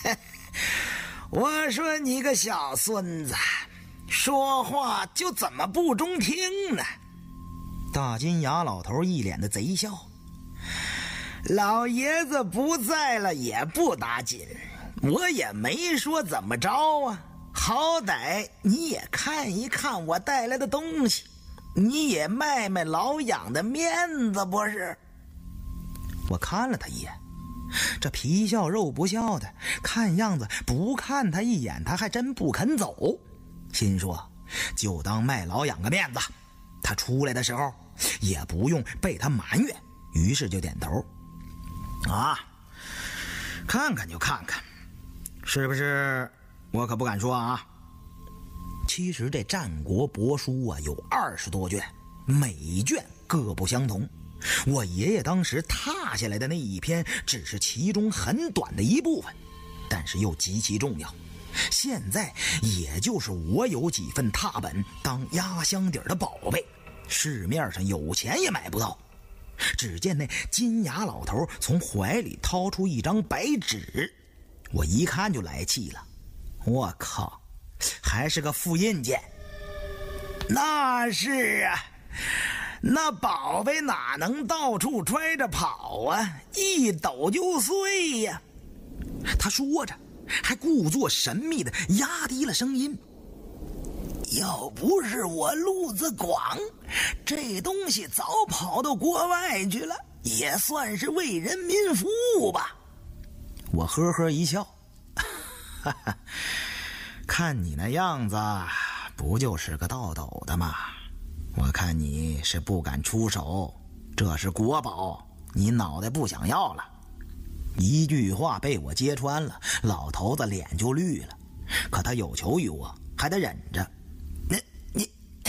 我说你个小孙子，说话就怎么不中听呢？大金牙老头一脸的贼笑。老爷子不在了也不打紧，我也没说怎么着啊。好歹你也看一看我带来的东西，你也卖卖老痒的面子不是？我看了他一眼，这皮笑肉不笑的，看样子不看他一眼他还真不肯走。心说就当卖老痒个面子，他出来的时候也不用被他埋怨，于是就点头。看看就看看，是不是？我可不敢说啊。其实这战国帛书啊有20多卷，每卷各不相同。我爷爷当时踏下来的那一篇只是其中很短的一部分，但是又极其重要。现在也就是我有几份拓本当压箱底的宝贝，市面上有钱也买不到。只见那金牙老头从怀里掏出一张白纸，我一看就来气了。我靠，还是个复印件。那是啊，那宝贝哪能到处揣着跑啊，一抖就碎呀。他说着还故作神秘的压低了声音，要不是我路子广，这东西早跑到国外去了，也算是为人民服务吧。我呵呵一笑，看你那样子不就是个倒斗的吗？我看你是不敢出手，这是国宝，你脑袋不想要了。一句话被我揭穿了，老头子脸就绿了，可他有求于我，还得忍着。你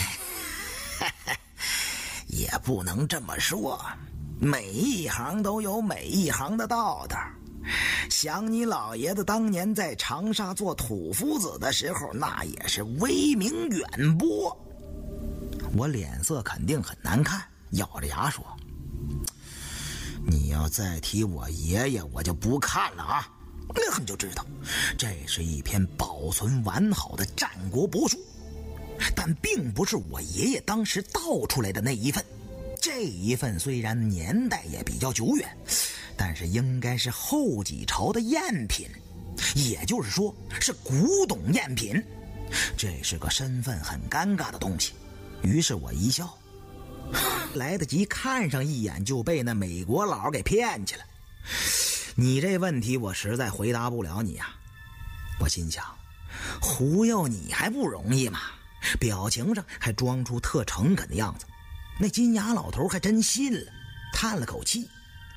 也不能这么说，每一行都有每一行的道道。想你老爷子当年在长沙做土夫子的时候，那也是威名远播。我脸色肯定很难看，咬着牙说，你要再提我爷爷，我就不看了啊！你就知道这是一篇保存完好的战国帛书，但并不是我爷爷当时盗出来的那一份。这一份虽然年代也比较久远，但是应该是后几朝的赝品，也就是说是古董赝品。这是个身份很尴尬的东西。于是我一笑，来得及看上一眼就被那美国佬给骗去了。你这问题我实在回答不了你啊。我心想，忽悠你还不容易嘛，表情上还装出特诚恳的样子。那金牙老头还真信了，叹了口气，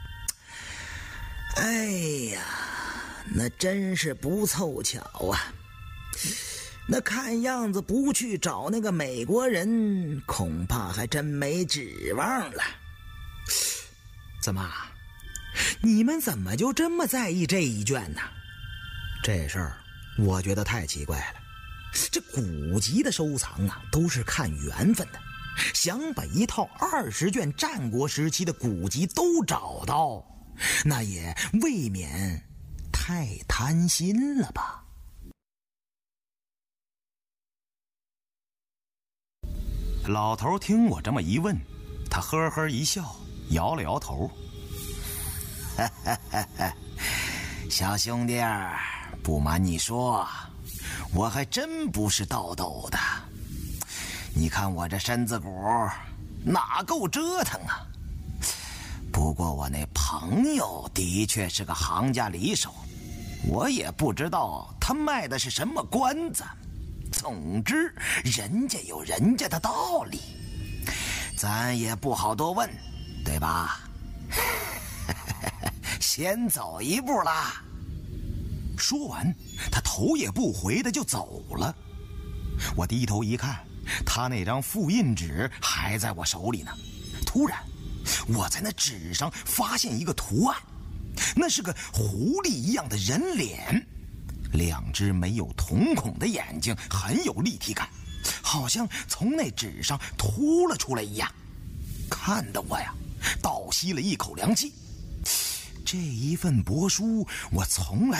哎呀，那真是不凑巧啊。那看样子不去找那个美国人，恐怕还真没指望了。怎么，你们怎么就这么在意这一卷呢？这事儿我觉得太奇怪了。这古籍的收藏啊，都是看缘分的。想把一套20卷战国时期的古籍都找到，那也未免太贪心了吧。 老头听我这么一问，他呵呵一笑，摇了摇头。 小兄弟，不瞒你说，我还真不是倒斗的。你看我这身子骨哪够折腾啊。不过我那朋友的确是个行家里手，我也不知道他卖的是什么关子。总之人家有人家的道理，咱也不好多问，对吧？先走一步啦。 说完他头也不回的就走了。我低头一看，他那张复印纸还在我手里呢。突然我在那纸上发现一个图案，那是个狐狸一样的人脸，2只没有瞳孔的眼睛很有立体感，好像从那纸上凸了出来一样，看得我呀倒吸了一口凉气。这一份帛书我从来